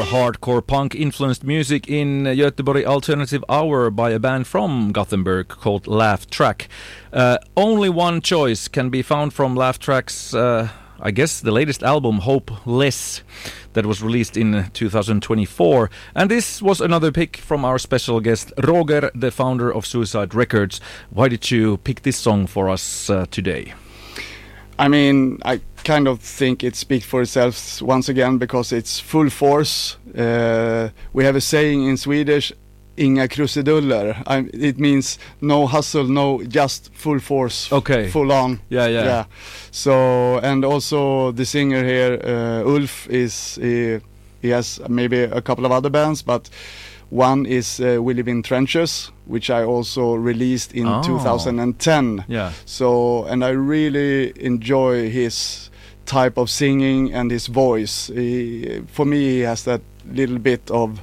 hardcore punk-influenced music in Göteborg Alternative Hour by a band from Gothenburg called Laugh Track. Only one choice can be found from Laugh Track's, I guess, the latest album, Hopeless, that was released in 2024. And this was another pick from our special guest, Roger, the founder of Suicide Records. Why did you pick this song for us today? I mean, I kind of think it speaks for itself once again because it's full force. We have a saying in Swedish, inga krusiduller. It means no hustle, no, just full force. Okay. Full on. Yeah. So, and also the singer here, Ulf, he has maybe a couple of other bands, but one is We Live in Trenches, which I also released in 2010. Yeah. So, and I really enjoy his type of singing and his voice. For me, he has that little bit of,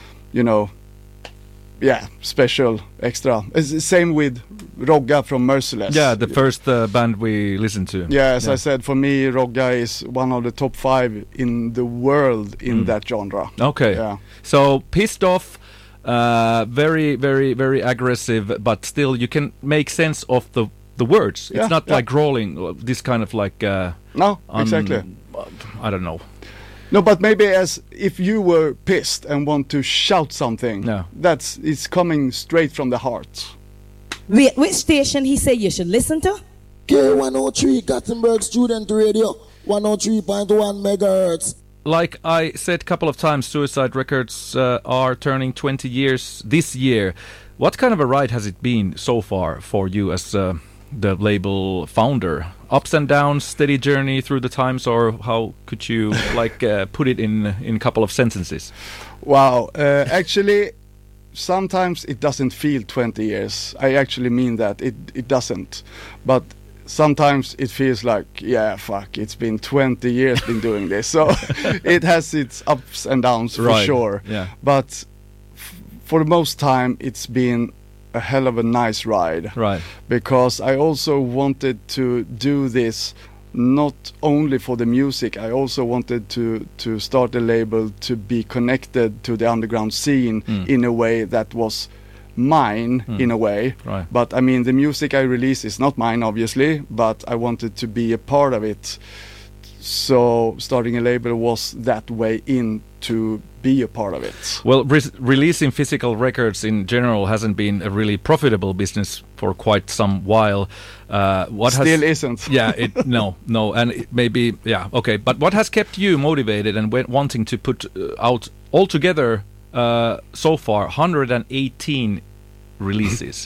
special, extra. It's the same with Rogga from Merciless. Yeah, the first band we listened to. Yeah, as I said, for me, Rogga is one of the top 5 in the world in that genre. Okay. Yeah. So, pissed off, very, very, very aggressive, but still you can make sense of the words. It's not like growling, this kind of like... no, exactly. I don't know. No, but maybe as if you were pissed and want to shout something, it's coming straight from the heart. Wait, which station he say you should listen to? K103 Gothenburg Student Radio, 103.1 megahertz. Like I said a couple of times, Suicide Records are turning 20 years this year. What kind of a ride has it been so far for you as the label founder? Ups and downs, steady journey through the times, or how could you put it in a couple of sentences? Wow, actually, sometimes it doesn't feel 20 years. I actually mean that it doesn't, but sometimes it feels like, it's been 20 years been doing this. So it has its ups and downs for sure. Yeah. But for the most time, it's been a hell of a nice ride. Right. Because I also wanted to do this not only for the music. I also wanted to start a label to be connected to the underground scene in a way that was mine in a way. Right. But I mean, the music I release is not mine, obviously, but I wanted to be a part of it. So starting a label was that way in to be a part of it. Well, releasing physical records in general hasn't been a really profitable business for quite some while. Isn't. Yeah, no, and okay. But what has kept you motivated and wanting to put out altogether so far 118 releases?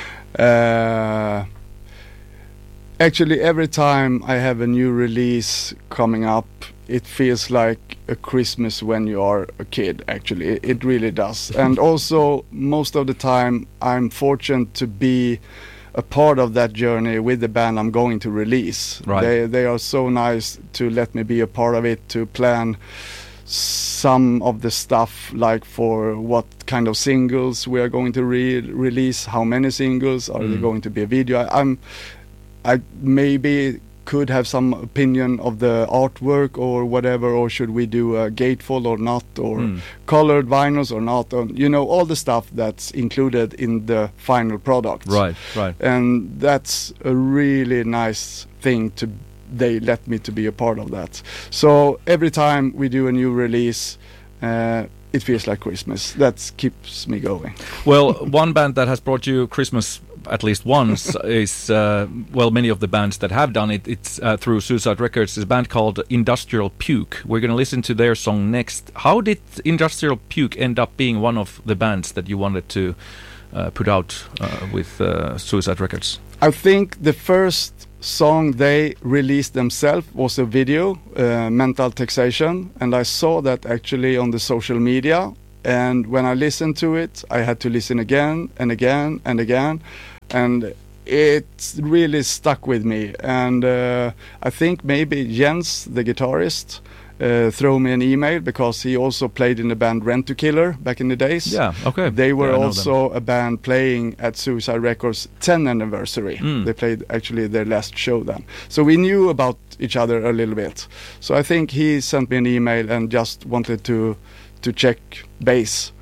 Actually, every time I have a new release coming up, it feels like a Christmas when you are a kid, actually. It really does. And also, most of the time, I'm fortunate to be a part of that journey with the band I'm going to release. Right. They are so nice to let me be a part of it, to plan some of the stuff, like for what kind of singles we are going to release, how many singles, are there going to be a video. I maybe could have some opinion of the artwork or whatever, or should we do a gatefold or not, or colored vinyls or not, or, all the stuff that's included in the final product. Right. And that's a really nice thing they let me to be a part of that. So every time we do a new release, it feels like Christmas. That keeps me going. Well, one band that has brought you Christmas at least once is, many of the bands that have done it, it's through Suicide Records, is a band called Industrial Puke. We're going to listen to their song next. How did Industrial Puke end up being one of the bands that you wanted to put out with Suicide Records? I think the first song they released themselves was a video, Mental Taxation, and I saw that actually on the social media, and when I listened to it I had to listen again and again and again, and it really stuck with me. And I think maybe Jens, the guitarist, throw me an email because he also played in the band Rent to Killer back in the days. Yeah, okay. They were also a band playing at Suicide Records 10th anniversary. They played actually their last show then. So we knew about each other a little bit. So I think he sent me an email and just wanted to to check bass.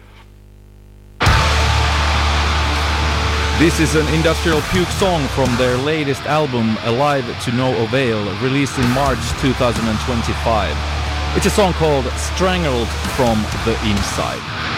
This is an Industrial Puke song from their latest album, Alive to No Avail, released in March 2025. It's a song called Strangled from the Inside.